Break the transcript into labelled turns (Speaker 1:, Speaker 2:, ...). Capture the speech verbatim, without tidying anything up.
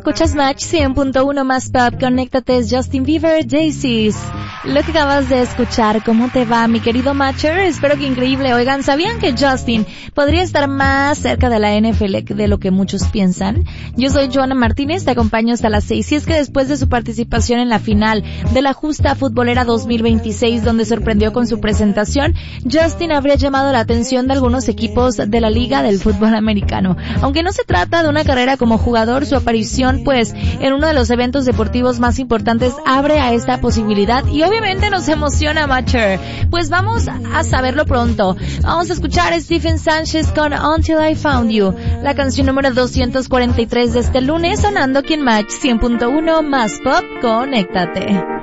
Speaker 1: escuchas Match cien punto uno más Pop, conéctate, es Justin Bieber, Daisies. Lo que acabas de escuchar, ¿cómo te va, mi querido Matcher? Espero que increíble. Oigan, ¿sabían que Justin podría estar más cerca de la N F L de lo que muchos piensan? Yo soy Joana Martínez, te acompaño hasta las seis. Y es que después de su participación en la final de la Justa Futbolera dos mil veintiséis, donde sorprendió con su presentación, Justin habría llamado la atención de algunos equipos de la Liga del Fútbol Americano. Aunque no se trata de una carrera como jugador, su aparición, pues, en uno de los eventos deportivos más importantes abre a esta posibilidad y obviamente nos emociona, Matcher. Pues vamos a saberlo pronto. Vamos a escuchar a Stephen Sánchez con Until I Found You, la canción número doscientos cuarenta y tres de este lunes, sonando aquí en Match cien punto uno más Pop, conéctate.